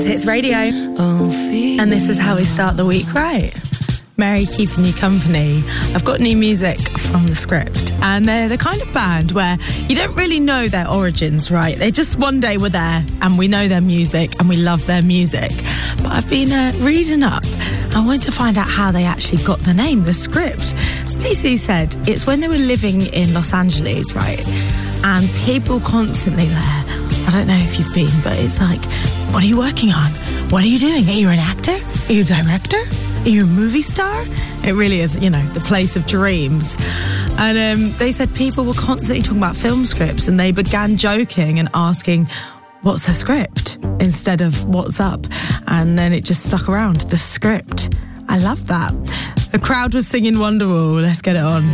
It's radio, and this is how we start the week right. Mary keeping you company. I've got new music from The Script, and they're the kind of band where you don't really know their origins, right? They just one day were there, and we know their music, and we love their music. But I've been reading up. I wanted to find out how they actually got the name, The Script. Basically said it's when they were living in Los Angeles, right? And people constantly there. I don't know if you've been, but it's like, what are you working on? What are you doing? Are you an actor? Are you a director? Are you a movie star? It really is, the place of dreams. And they said people were constantly talking about film scripts, and they began joking and asking, what's the script? Instead of what's up? And then it just stuck around, The Script. I love that. The crowd was singing Wonderwall. Let's get it on.